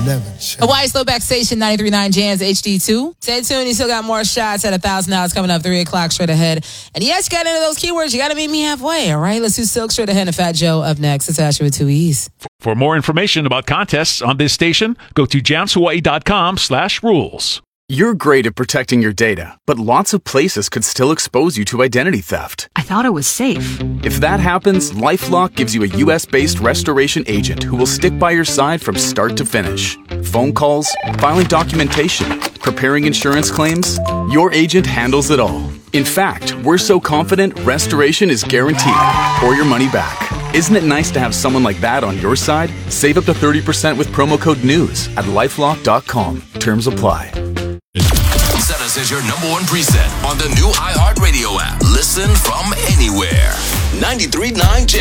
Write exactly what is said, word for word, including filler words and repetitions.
never change. Hawaii's Throwback Station, ninety-three point nine Jams H D two. Stay tuned. You still got more shots at one thousand dollars coming up, three o'clock straight ahead. And yes, you got into those keywords. You got to meet me halfway, all right? Let's do Silk straight ahead and Fat Joe up next. It's Asher with two E's. For more information about contests on this station, go to jams hawaii dot com slash rules. You're great at protecting your data, but lots of places could still expose you to identity theft. I thought it was safe. If that happens, LifeLock gives you a U S-based restoration agent who will stick by your side from start to finish. Phone calls, filing documentation, preparing insurance claims, your agent handles it all. In fact, we're so confident restoration is guaranteed or your money back. Isn't it nice to have someone like that on your side? Save up to thirty percent with promo code NEWS at lifelock dot com. Terms apply. Set us as your number one preset on the new iHeartRadio app. Listen from anywhere. ninety-three point nine